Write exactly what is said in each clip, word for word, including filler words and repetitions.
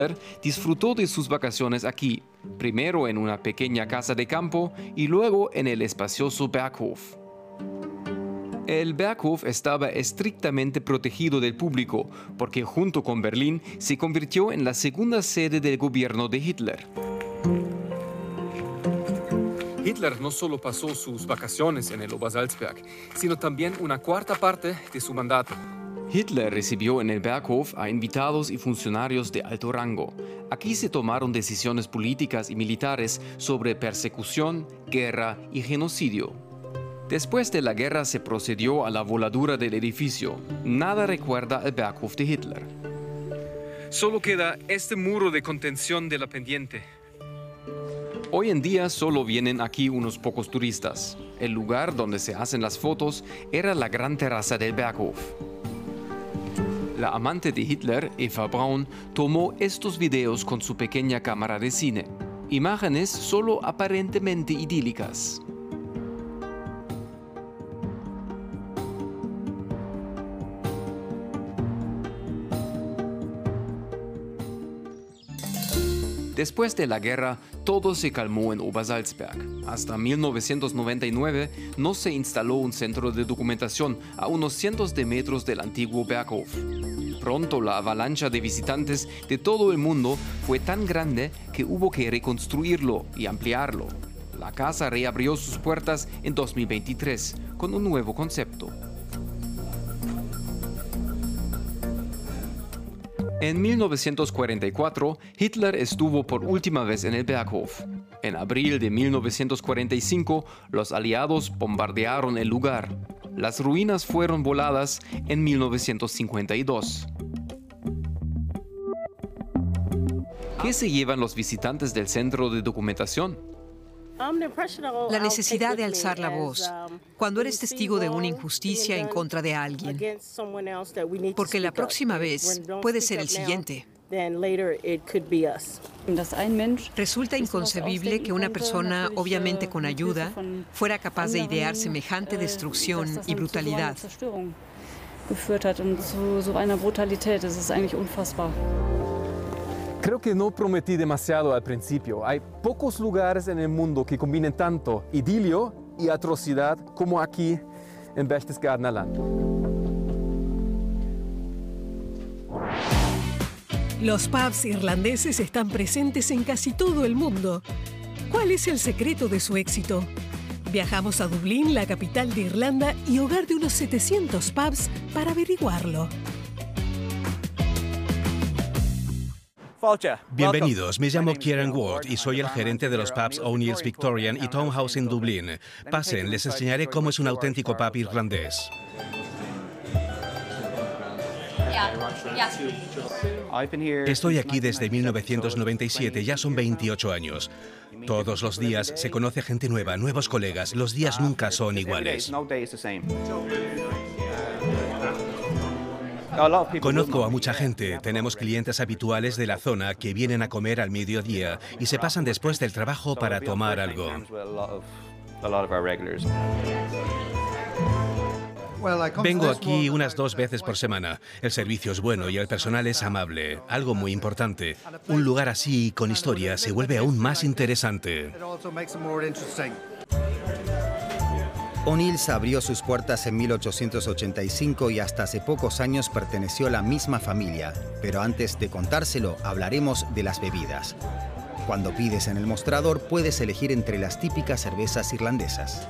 disfrutó de sus vacaciones aquí, primero en una pequeña casa de campo y luego en el espacioso Berghof. El Berghof estaba estrictamente protegido del público porque junto con Berlín se convirtió en la segunda sede del gobierno de Hitler. Hitler no solo pasó sus vacaciones en el Obersalzberg, sino también una cuarta parte de su mandato. Hitler recibió en el Berghof a invitados y funcionarios de alto rango. Aquí se tomaron decisiones políticas y militares sobre persecución, guerra y genocidio. Después de la guerra se procedió a la voladura del edificio. Nada recuerda al Berghof de Hitler. Solo queda este muro de contención de la pendiente. Hoy en día solo vienen aquí unos pocos turistas. El lugar donde se hacen las fotos era la gran terraza del Berghof. La amante de Hitler, Eva Braun, tomó estos videos con su pequeña cámara de cine. Imágenes solo aparentemente idílicas. Después de la guerra, todo se calmó en Obersalzberg. Hasta mil novecientos noventa y nueve no se instaló un centro de documentación a unos cientos de metros del antiguo Berghof. Pronto la avalancha de visitantes de todo el mundo fue tan grande que hubo que reconstruirlo y ampliarlo. La casa reabrió sus puertas en dos mil veintitrés con un nuevo concepto. En mil novecientos cuarenta y cuatro, Hitler estuvo por última vez en el Berghof. En abril de mil novecientos cuarenta y cinco, los aliados bombardearon el lugar. Las ruinas fueron voladas en mil novecientos cincuenta y dos. ¿Qué se llevan los visitantes del centro de documentación? La necesidad de alzar la voz cuando eres testigo de una injusticia en contra de alguien, porque la próxima vez puede ser el siguiente. Resulta inconcebible que una persona, obviamente con ayuda, fuera capaz de idear semejante destrucción y brutalidad. Creo que no prometí demasiado al principio. Hay pocos lugares en el mundo que combinen tanto idilio y atrocidad como aquí en Berchtesgadener Land. Los pubs irlandeses están presentes en casi todo el mundo. ¿Cuál es el secreto de su éxito? Viajamos a Dublín, la capital de Irlanda y hogar de unos setecientos pubs, para averiguarlo. Bienvenidos, me llamo Kieran Ward y soy el gerente de los pubs O'Neill's Victorian y Townhouse en Dublín. Pasen, les enseñaré cómo es un auténtico pub irlandés. Estoy aquí desde mil novecientos noventa y siete, ya son veintiocho años. Todos los días se conoce gente nueva, nuevos colegas. Los días nunca son iguales. Conozco a mucha gente. Tenemos clientes habituales de la zona que vienen a comer al mediodía y se pasan después del trabajo para tomar algo. Vengo aquí unas dos veces por semana. El servicio es bueno y el personal es amable. Algo muy importante. Un lugar así, con historia, se vuelve aún más interesante. O'Neill's abrió sus puertas en mil ochocientos ochenta y cinco y hasta hace pocos años perteneció a la misma familia. Pero antes de contárselo, hablaremos de las bebidas. Cuando pides en el mostrador, puedes elegir entre las típicas cervezas irlandesas.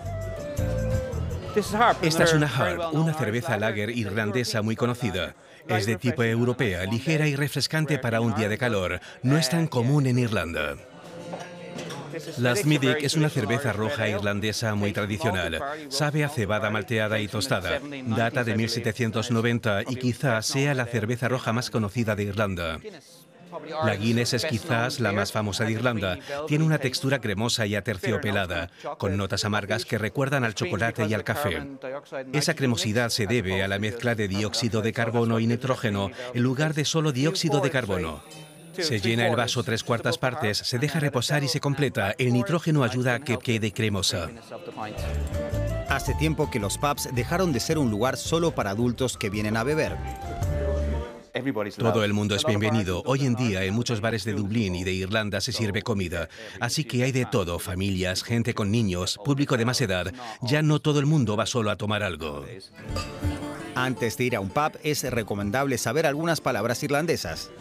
Esta es una Harp, una cerveza lager irlandesa muy conocida. Es de tipo europea, ligera y refrescante para un día de calor. No es tan común en Irlanda. La Smithwick es una cerveza roja irlandesa muy tradicional. Sabe a cebada malteada y tostada. Data de mil setecientos noventa y quizás sea la cerveza roja más conocida de Irlanda. La Guinness es quizás la más famosa de Irlanda. Tiene una textura cremosa y aterciopelada, con notas amargas que recuerdan al chocolate y al café. Esa cremosidad se debe a la mezcla de dióxido de carbono y nitrógeno en lugar de solo dióxido de carbono. Se llena el vaso tres cuartas partes, se deja reposar y se completa. El nitrógeno ayuda a que quede cremosa. Hace tiempo que los pubs dejaron de ser un lugar solo para adultos que vienen a beber. Todo el mundo es bienvenido. Hoy en día en muchos bares de Dublín y de Irlanda se sirve comida. Así que hay de todo, familias, gente con niños, público de más edad. Ya no todo el mundo va solo a tomar algo. Antes de ir a un pub es recomendable saber algunas palabras irlandesas.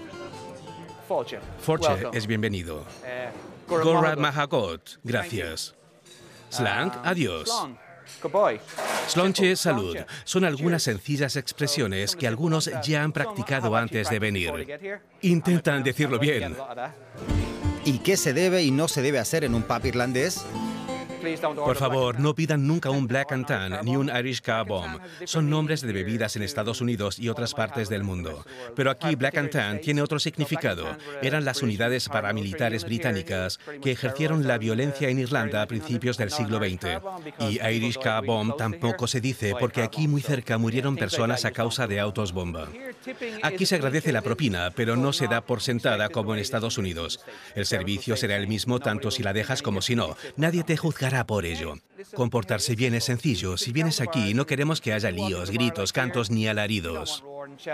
Forche es bienvenido. Gorrad Mahagot, gracias. Slang, adiós. Slonche, salud. Son algunas sencillas expresiones que algunos ya han practicado antes de venir. Intentan decirlo bien. ¿Y qué se debe y no se debe hacer en un pub irlandés? Por favor, no pidan nunca un Black and Tan ni un Irish Car Bomb. Son nombres de bebidas en Estados Unidos y otras partes del mundo. Pero aquí Black and Tan tiene otro significado. Eran las unidades paramilitares británicas que ejercieron la violencia en Irlanda a principios del siglo veinte. Y Irish Car Bomb tampoco se dice porque aquí muy cerca murieron personas a causa de autos bomba. Aquí se agradece la propina, pero no se da por sentada como en Estados Unidos. El servicio será el mismo tanto si la dejas como si no. Nadie te juzgará por ello. Comportarse bien es sencillo. Si vienes aquí, no queremos que haya líos, gritos, cantos ni alaridos.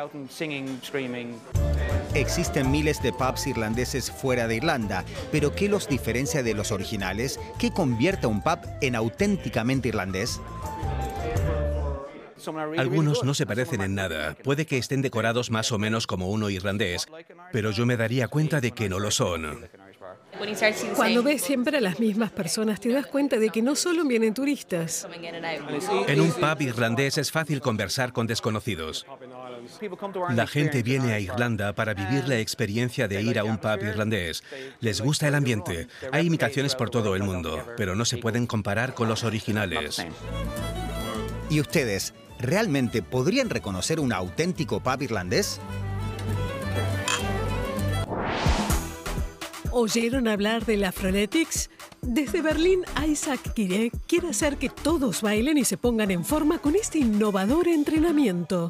Existen miles de pubs irlandeses fuera de Irlanda, pero ¿qué los diferencia de los originales? ¿Qué convierte a un pub en auténticamente irlandés? Algunos no se parecen en nada. Puede que estén decorados más o menos como uno irlandés, pero yo me daría cuenta de que no lo son. Cuando ves siempre a las mismas personas, te das cuenta de que no solo vienen turistas. En un pub irlandés es fácil conversar con desconocidos. La gente viene a Irlanda para vivir la experiencia de ir a un pub irlandés. Les gusta el ambiente. Hay imitaciones por todo el mundo, pero no se pueden comparar con los originales. ¿Y ustedes realmente podrían reconocer un auténtico pub irlandés? ¿Oyeron hablar del Afroletics? Desde Berlín, Isaac Kire quiere hacer que todos bailen y se pongan en forma con este innovador entrenamiento.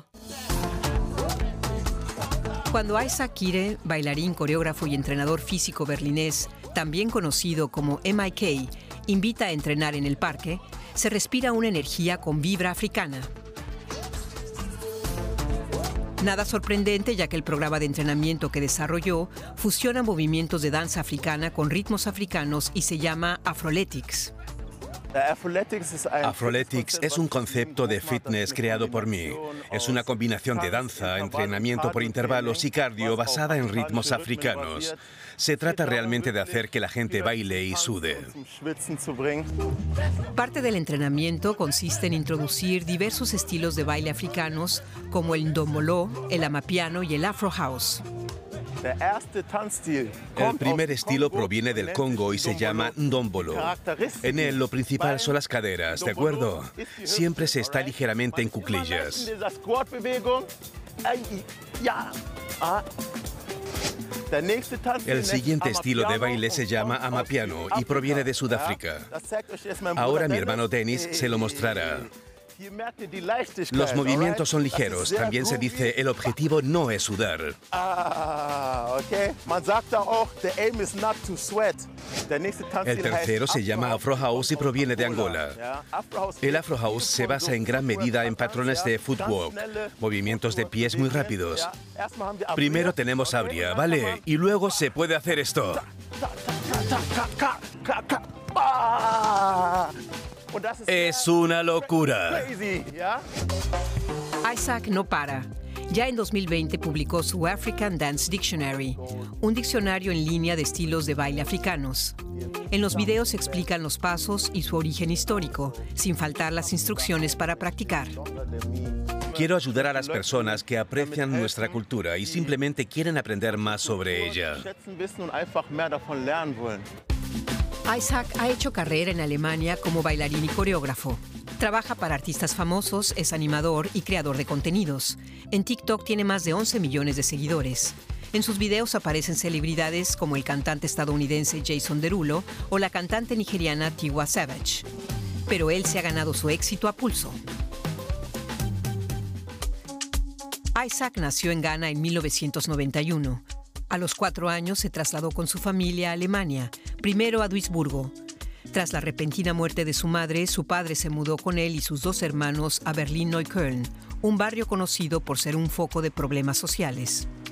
Cuando Isaac Kire, bailarín, coreógrafo y entrenador físico berlinés, también conocido como M I K, invita a entrenar en el parque, se respira una energía con vibra africana. Nada sorprendente, ya que el programa de entrenamiento que desarrolló fusiona movimientos de danza africana con ritmos africanos y se llama Afroletics. Afroletics es un concepto de fitness creado por mí. Es una combinación de danza, entrenamiento por intervalos y cardio basada en ritmos africanos. Se trata realmente de hacer que la gente baile y sude. Parte del entrenamiento consiste en introducir diversos estilos de baile africanos como el ndombolo, el amapiano y el afro house. El primer estilo proviene del Congo y se llama ndombolo. En él lo principal son las caderas, ¿de acuerdo? Siempre se está ligeramente en cuclillas. El siguiente estilo de baile se llama amapiano y proviene de Sudáfrica. Ahora mi hermano Dennis se lo mostrará. Los movimientos son ligeros. También se dice el objetivo no es sudar. El tercero se llama Afro House y proviene de Angola. El Afro House se basa en gran medida en patrones de footwork, movimientos de pies muy rápidos. Primero tenemos abria, ¿vale? Y luego se puede hacer esto. Es una locura. Isaac no para. Ya en dos mil veinte publicó su African Dance Dictionary, un diccionario en línea de estilos de baile africanos. En los videos se explican los pasos y su origen histórico, sin faltar las instrucciones para practicar. Quiero ayudar a las personas que aprecian nuestra cultura y simplemente quieren aprender más sobre ella. Isaac ha hecho carrera en Alemania como bailarín y coreógrafo. Trabaja para artistas famosos, es animador y creador de contenidos. En TikTok tiene más de once millones de seguidores. En sus videos aparecen celebridades como el cantante estadounidense Jason Derulo o la cantante nigeriana Tiwa Savage. Pero él se ha ganado su éxito a pulso. Isaac nació en Ghana en mil novecientos noventa y uno. A los cuatro años se trasladó con su familia a Alemania, primero a Duisburgo. Tras la repentina muerte de su madre, su padre se mudó con él y sus dos hermanos a Berlín-Neukölln, un barrio conocido por ser un foco de problemas sociales.